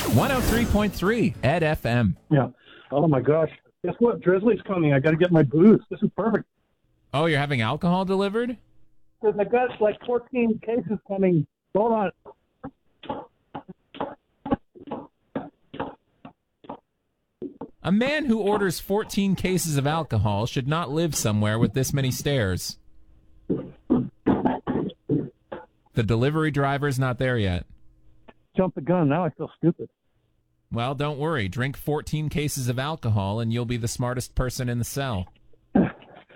103.3 Ed FM. Yeah. Oh, my gosh. Guess what? Drizzly's coming. I got to get my booze. This is perfect. Oh, you're having alcohol delivered? Because I got like 14 cases coming. Hold on. A man who orders 14 cases of alcohol should not live somewhere with this many stairs. The delivery driver's not there yet. Jump the gun. Now I feel stupid. Well, don't worry. Drink 14 cases of alcohol and you'll be the smartest person in the cell.